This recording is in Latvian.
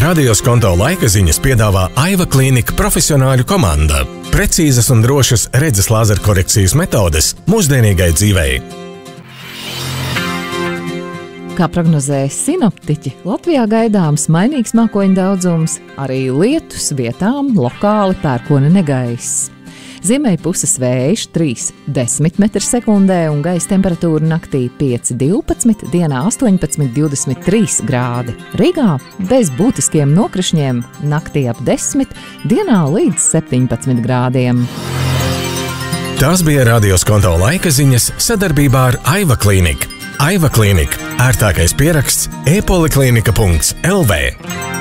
Radio Skonto laika ziņas piedāvā Aiva Klīnika profesionāļu komanda. Precīzas un drošas redzes lāzerkorekcijas metodes mūsdienīgai dzīvei. Kā prognozēja sinoptiķi, Latvijā gaidāms mainīgs mākoņu daudzums, arī lietus vietām lokāli pērkona negaiss. Ziemeļu puses vējš 3–10 m/sekundē un gaisa temperatūra naktī 5–12, dienā 18–23 grādi. Rīgā bez būtiskiem nokrišņiem naktī ap 10, dienā līdz 17 grādiem. Tās bija Radio Skonto laika ziņas sadarbībā ar Aiva Klīnika. Aiva Klīnika – ērtākais pieraksts e-poliklinika.lv.